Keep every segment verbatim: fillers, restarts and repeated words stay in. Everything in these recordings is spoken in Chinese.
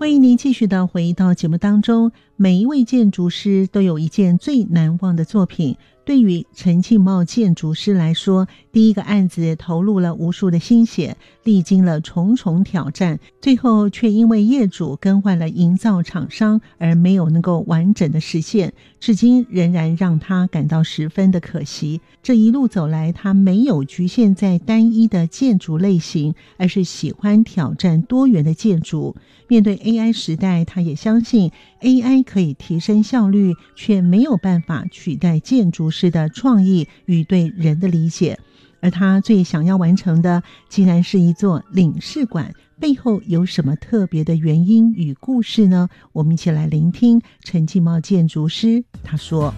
欢迎您继续的回到节目当中。每一位建筑师都有一件最难忘的作品，对于陈庆茂建筑师来说，第一个案子投入了无数的心血，历经了重重挑战，最后却因为业主更换了营造厂商而没有能够完整的实现，至今仍然让他感到十分的可惜。这一路走来，他没有局限在单一的建筑类型，而是喜欢挑战多元的建筑。面对 A I 时代，他也相信 A I 可以提升效率，却没有办法取代建筑师的创意与对人的理解。而他最想要完成的，竟然是一座领事馆，背后有什么特别的原因与故事呢？我们一起来聆听陈庆茂建筑师他说。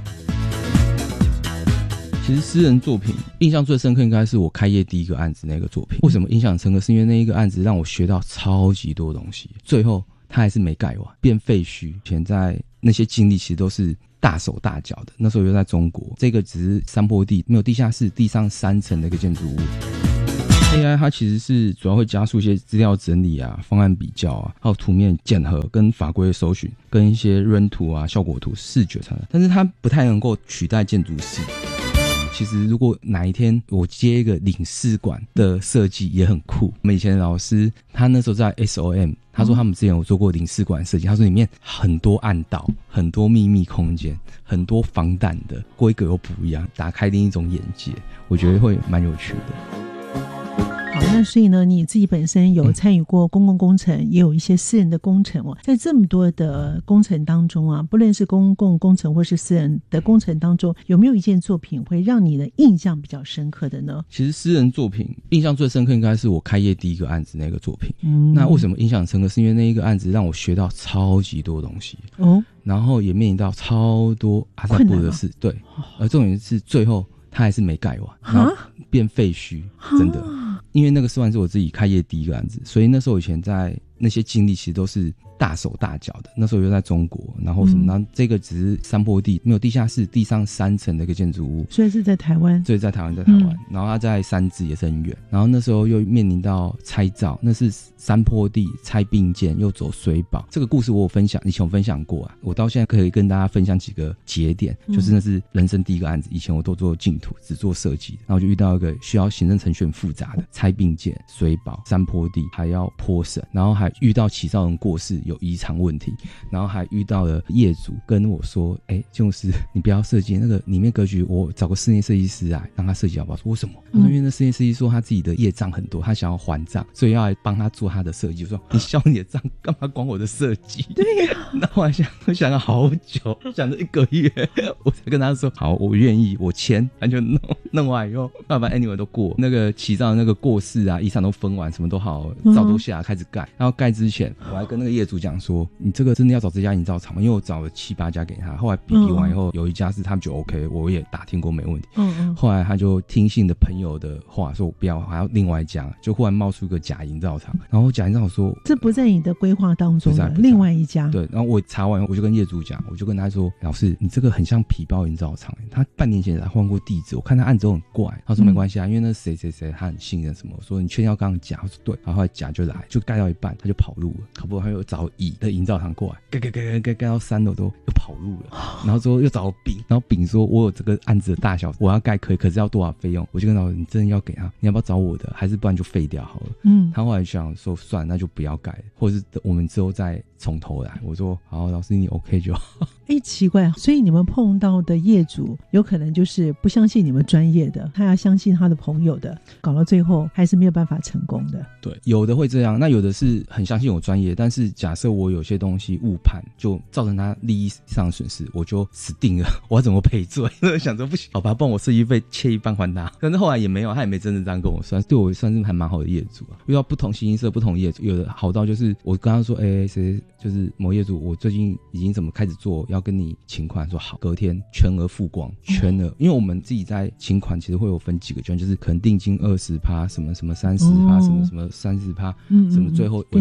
其实私人作品印象最深刻应该是我开业第一个案子那个作品。为什么印象很深刻？是因为那一个案子让我学到超级多东西，最后它还是没盖完，变废墟。现在那些经历其实都是大手大脚的，那时候又在中国，这个只是山坡地，没有地下室，地上三层的一个建筑物。A I 它其实是主要会加速一些资料整理啊、方案比较啊，还有图面检核跟法规的搜寻，跟一些润图啊、效果图、视觉上的，但是它不太能够取代建筑师。其实如果哪一天我接一个领事馆的设计也很酷。我们以前的老师他那时候在 S O M， 他说他们之前有做过领事馆设计，他说里面很多暗道，很多秘密空间，很多防弹的，规格又不一样，打开另一种眼界，我觉得会蛮有趣的。 好，那所以呢，你自己本身有参与过公共工程，嗯、也有一些私人的工程哦。在这么多的工程当中啊，不论是公共工程或是私人的工程当中，有没有一件作品会让你的印象比较深刻的呢？ 其实私人作品印象最深刻应该是我开业第一个案子那个作品。嗯，那为什么印象很深刻？是因为那一个案子让我学到超级多东西哦，然后也面临到超多阿萨布的事，对，而重点是最后它还是没盖完，然后变废墟，真的。因为那个算是我自己开业第一个案子，所以那时候以前在那些经历其实都是大手大脚的，那时候又在中国，然后什么，然后这个只是山坡地，没有地下室，地上三层的一个建筑物， 所以是在台湾， 所以在台湾，在台湾、嗯，然后它在山字也是很远，然后那时候又面临到拆造，那是山坡地拆并建，又走水保，这个故事我有分享，以前有分享过啊，我到现在可以跟大家分享几个节点，就是那是人生第一个案子，以前我都做净土，只做设计，然后就遇到一个需要行政程序很复杂的拆并建、水保、山坡地，还要坡审，然后还遇到起造人过世有遗产问题，然后还遇到了业主跟我说，哎、欸，就是你不要设计那个里面格局，我找个室内设计师来让他设计好不好？说为什么？他说因为那室内设计师说他自己的业障很多，他想要还账，所以要来帮他做他的设计。我说你消你的账干嘛管我的设计？ 对呀、啊。 那后来想我想了好久，想了一个月，我才跟他说好，我愿意，我签，他就弄弄完以后，爸爸 anyway 都过那个起造的那个过世啊，遗产都分完，什么都好，照都下开始盖。然后盖之前，我还跟那个业主讲说，你这个真的要找这家营造厂吗？因为我找了七八家给他，后来比比完以后，有一家是他们就 OK， 我也打听过没问题。嗯嗯。后来他就听信的朋友的话，说我不要，还要另外一家，就忽然冒出一个假营造厂，然后假营造厂说这不在你的规划当中的，另外一家。 对，然后我查完我就跟业主讲，我就跟他说，老师，你这个很像皮包营造厂，他半年前才换过地址，我看他案子都很怪。他说没关系啊，因为那谁谁谁他很信任什么，我说你确定要刚刚假？我说对，然后后来假就来，就盖到一半他就跑路了，跑不他又找乙的营造厂过来，盖盖盖盖盖盖到三楼都又跑路了，然后之后又找丙，然后丙说我有这个案子的大小，我要盖可以，可是要多少费用？我就跟老师，你真的要给他，你要不要找我的？还是不然就废掉好了。嗯，他后来想说算，那就不要盖，或者是我们之后再从头来。我说好，老师你 OK 就好。 哎，奇怪，所以你们碰到的业主有可能就是不相信你们专业的，他要相信他的朋友的，搞到最后还是没有办法成功的。 对，有的会这样，那有的是很相信我专业，但是假设我有些东西误判，就造成他利益上的损失，我就死定了，我要怎么赔罪？想说不行，好吧，帮我设计费切一半还他。但是后来也没有，他也没真的这样跟我算，对我算是还蛮好的业主啊。遇到不同形形色不同业主，有的好到就是我跟他说，哎、欸，谁就是某业主，我最近已经怎么开始做，要跟你请款，说好，隔天全额付光，全额，因为我们自己在请款其实会有分几个圈，就是可能定金二十趴，什么什么三十趴，什么什么三十趴，什么最后尾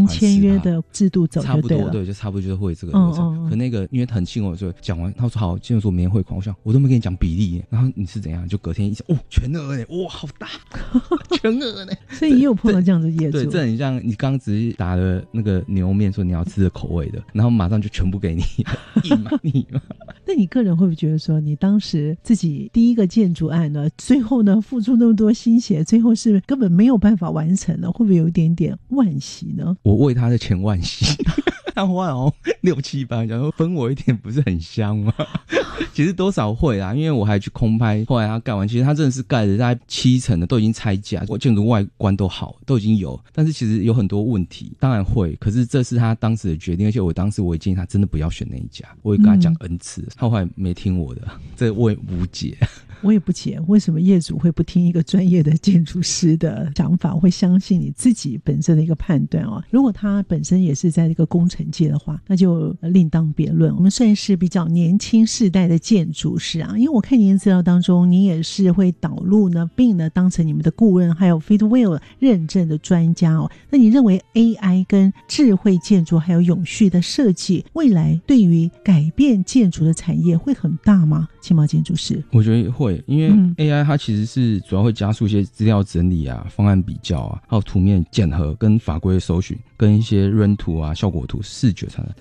款跟签约的制度走就对了， 差不多，对，就差不多就是会这个流程。嗯嗯嗯可那个因为很信我，所以讲完他说好，建筑所明天汇款，我想我都没跟你讲比例耶，然后你是怎样？就隔天一想，哦，全额呢，哇，好大，全额呢。 所以也有碰到这样的业主， 对，这很像你刚刚只是打了那个牛面，说你要吃的口味的，然后马上就全部给你，你嘛你嘛。 那你个人会不会觉得说，你当时自己第一个建筑案呢，最后呢付出那么多心血，最后是根本没有办法完成了，会不会有一点点惋惜呢？ 我为他的钱惋惜。他花了六七百，想说分我一点不是很香吗？其实多少会啦，因为我还去空拍，后来他盖完，其实他真的是盖的大概七层的，都已经拆架，我建筑外观都好，都已经有，但是其实有很多问题，当然会，可是这是他当时的决定，而且我当时我也建议他真的不要选那一家，我也跟他讲 N 次，他后来没听我的，这我也无解。 我也不解为什么业主会不听一个专业的建筑师的想法，会相信你自己本身的一个判断哦。如果他本身也是在这个工程界的话，那就另当别论。我们算是比较年轻世代的建筑师啊，因为我看您的资料当中，您也是会导入呢，并呢当成你们的顾问，还有 Fitwel 认证的专家哦。那你认为 A I 跟智慧建筑还有永续的设计，未来对于改变建筑的产业会很大吗？青茂建筑师， 我觉得会，因为 A I 它其实是主要会加速一些资料整理啊、方案比较啊，还有图面检核跟法规搜寻，跟一些 run 图啊、效果图、视觉上的。